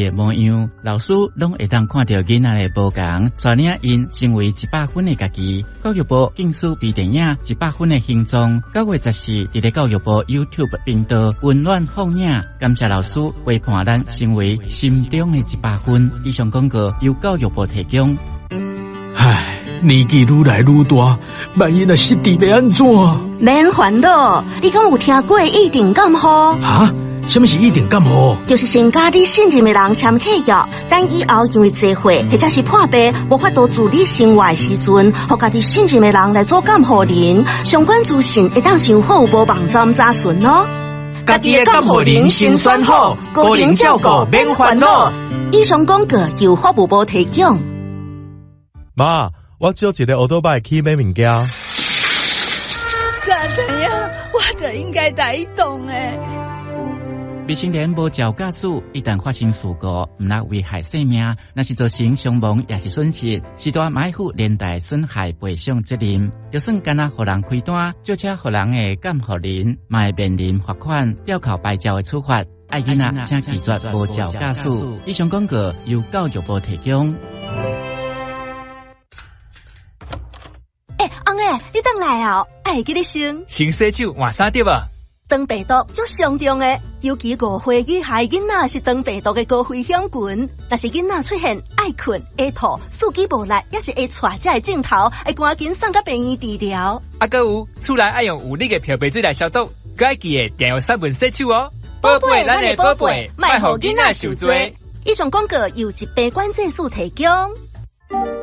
的模样，老师拢会当看到囡仔的不同，带领因成为100分的家己。教育部竞选微电影100分的形状，9月14日在教育部 YouTube 频道温暖放映，感谢老师陪伴咱成为心中的100分。以上广告由教育部提供。 唉，年纪愈来愈大，万一若失智要安怎？ 免烦恼，你敢有听过一定感冒？ 啊？什么是一定感冒？ 就是先甲你信任的人签契约，等以后因为聚会或者是破病无法度自理生活的时阵，互家己信任的人来做监护人，相关资讯会当上好无网站查询哦。 家己的监护人先选好，个人照顾免烦恼。 以上广告由法务部提供。 妈，我借一个欧多拜去买物件。 早知影，我就应该带伊动诶。 未成年无照驾驶，一旦发生事故，毋但危害生命，若是造成伤亡也是损失，是大买负连带损害赔偿责任。就算干那互人开单，借车互人的监护人，嘛会面临罚款、吊扣牌照的处罚。爱囡仔请记住无照驾驶。以上广告由教育部提供。 翁诶，你等来哦，爱记得先先洗手换衫对吧？ 肠病毒足严重诶，尤其5岁以下囡仔是肠病毒的高危险群。但是囡仔出现爱困、会吐、四肢无力，也是会带这个镜头，会赶紧送到病院治疗。 还有厝内爱用有力的漂白水来消毒，佮爱记得定用3分洗手哦。宝贝，咱的宝贝，莫互囡仔受罪。 以上广告由疾病管制署提供。